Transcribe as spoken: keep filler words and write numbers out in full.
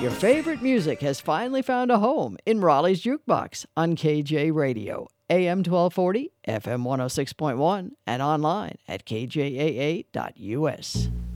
Your favorite music has finally found a home in Raleigh's Jukebox on K J Radio, A M twelve forty, F M one oh six point one, and online at K J A A dot U S.